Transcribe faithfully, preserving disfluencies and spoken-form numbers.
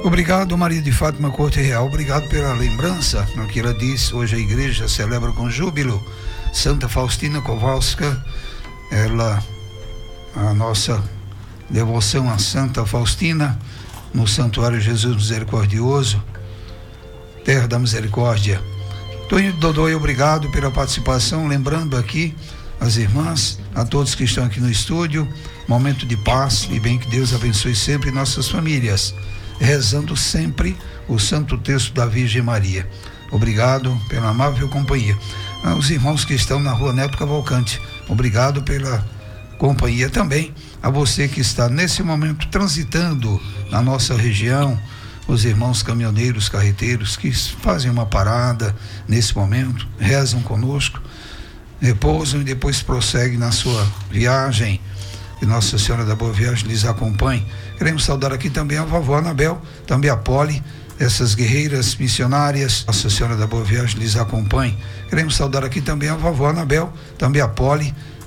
Obrigado, Maria de Fátima Corte Real, obrigado pela lembrança, no que ela diz. Hoje a igreja celebra com júbilo Santa Faustina Kowalska, ela, a nossa devoção a Santa Faustina, no Santuário Jesus Misericordioso, Terra da Misericórdia. Tonho Dodói, obrigado pela participação, lembrando aqui as irmãs, a todos que estão aqui no estúdio, momento de paz e bem, que Deus abençoe sempre nossas famílias, rezando sempre o Santo Texto da Virgem Maria. Obrigado pela amável companhia. Ah, os irmãos que estão na Rua Neto Cavalcante, obrigado pela companhia também. A você que está nesse momento transitando na nossa região, os irmãos caminhoneiros, carreteiros que fazem uma parada nesse momento, rezam conosco, repousam e depois prosseguem na sua viagem. Que Nossa Senhora da Boa Viagem lhes acompanhe. Queremos saudar aqui também a vovó Anabel, também a Poli, essas guerreiras missionárias. Nossa Senhora da Boa Viagem lhes acompanhe. Queremos saudar aqui também a vovó Anabel, também a Poli,